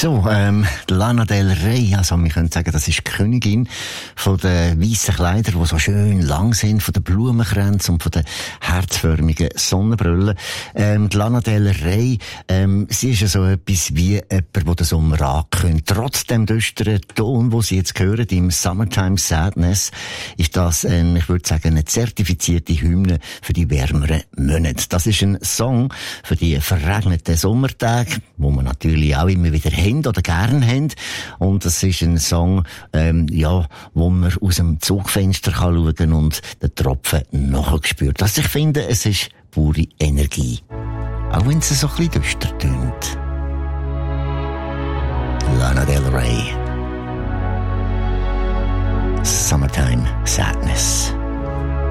So, Lana Del Rey, also wir können sagen, das ist die Königin von den weissen Kleidern, die so schön lang sind, von den Blumenkränzen und von den herzförmigen Sonnenbrillen. Die Lana Del Rey, sie ist ja so etwas wie jemand, der den Sommer ankündigt. Trotz dem düsteren Ton, den Sie jetzt hören, im Summertime Sadness, ist das, ich würde sagen, eine zertifizierte Hymne für die wärmeren Monate. Das ist ein Song für die verregneten Sommertage, wo man natürlich auch immer wieder haben oder gern haben. Und das ist ein Song, wo man aus dem Zugfenster kann schauen und den Tropfen nachher spürt. Also ich finde, es ist pure Energie. Auch wenn es so ein bisschen düster tönt. Lana Del Rey. Summertime Sadness.